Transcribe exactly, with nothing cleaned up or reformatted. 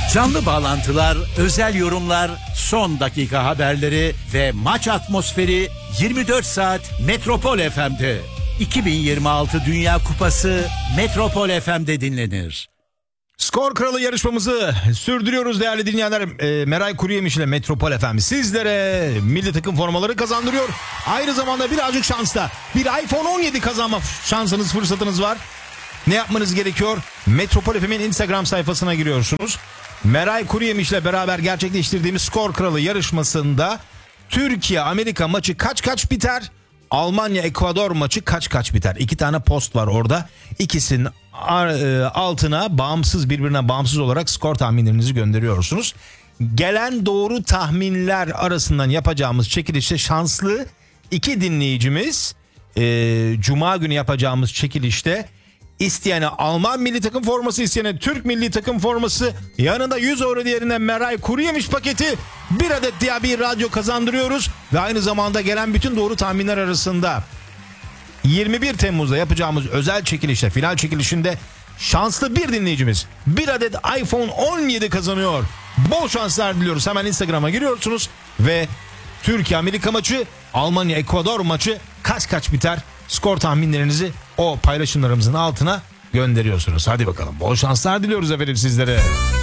Canlı bağlantılar, özel yorumlar, son dakika haberleri ve maç atmosferi yirmi dört saat Metropol F M'de. iki bin yirmi altı Dünya Kupası Metropol F M'de dinlenir. Skor Kralı yarışmamızı sürdürüyoruz değerli dinleyenler. E, Meray Kuruyemiş ile Metropol F M sizlere milli takım formaları kazandırıyor. Aynı zamanda birazcık şansla bir iPhone on yedi kazanma şansınız, fırsatınız var. Ne yapmanız gerekiyor? Metropol F M'in Instagram sayfasına giriyorsunuz. Meray Kuruyemiş ile beraber gerçekleştirdiğimiz Skor Kralı yarışmasında Türkiye-Amerika maçı kaç kaç biter? Almanya-Ekvador maçı kaç kaç biter? İki tane post var orada. İkisinin altına bağımsız, birbirine bağımsız olarak skor tahminlerinizi gönderiyorsunuz. Gelen doğru tahminler arasından yapacağımız çekilişte şanslı iki dinleyicimiz e, Cuma günü yapacağımız çekilişte isteyene Alman milli takım forması, isteyene Türk milli takım forması, yanında yüz euro değerinde Meray Kuruyemiş paketi, bir adet Diyabi radyo kazandırıyoruz ve aynı zamanda gelen bütün doğru tahminler arasında yirmi bir Temmuz'da yapacağımız özel çekilişte, final çekilişinde şanslı bir dinleyicimiz bir adet iPhone on yedi kazanıyor. Bol şanslar diliyoruz. Hemen Instagram'a giriyorsunuz ve Türkiye-Amerika maçı, Almanya-Ekvador maçı kaç kaç biter? Skor tahminlerinizi o paylaşımlarımızın altına gönderiyorsunuz. Hadi bakalım, bol şanslar diliyoruz efendim sizlere.